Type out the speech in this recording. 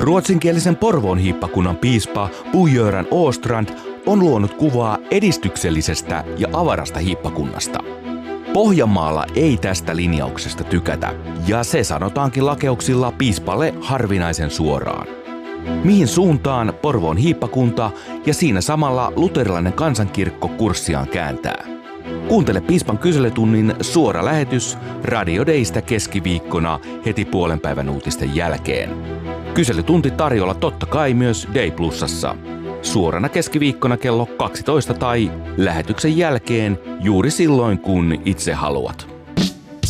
Ruotsinkielisen Porvoon hiippakunnan piispa Bo-Göran Åstrand on luonut kuvaa edistyksellisestä ja avarasta hiippakunnasta. Pohjanmaalla ei tästä linjauksesta tykätä, ja se sanotaankin lakeuksilla piispalle harvinaisen suoraan. Mihin suuntaan Porvoon hiippakunta ja siinä samalla luterilainen kansankirkko kurssiaan kääntää? Kuuntele piispan kyselytunnin suora lähetys Radio Daystä keskiviikkona heti puolenpäivän uutisten jälkeen. Kyselytunti tarjolla totta kai myös Day Plusassa. Suorana keskiviikkona kello 12 tai lähetyksen jälkeen juuri silloin kun itse haluat.